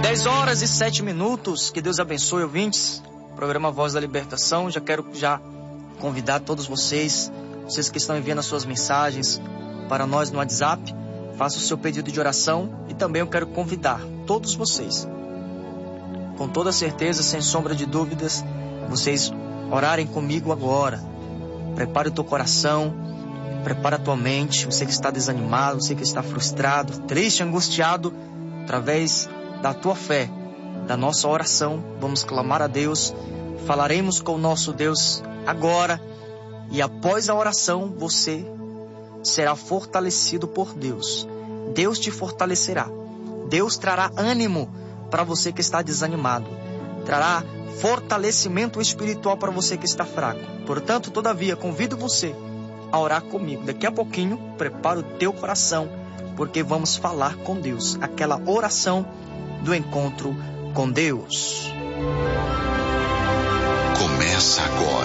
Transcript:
10h07. Que Deus abençoe, ouvintes. Programa Voz da Libertação. Quero convidar todos vocês que estão enviando as suas mensagens para nós no WhatsApp. Faça o seu pedido de oração. E também eu quero convidar todos vocês, com toda certeza, sem sombra de dúvidas, vocês orarem comigo agora. Prepare o teu coração, prepara a tua mente. Você que está desanimado, você que está frustrado, triste, angustiado, através da tua fé, da nossa oração, vamos clamar a Deus, falaremos com o nosso Deus agora, e após a oração você será fortalecido por Deus. Deus te fortalecerá. Deus trará ânimo para você que está desanimado, trará fortalecimento espiritual para você que está fraco. Portanto, todavia, convido você a orar comigo. Daqui a pouquinho, prepara o teu coração, porque vamos falar com Deus, aquela oração do encontro com Deus. Começa agora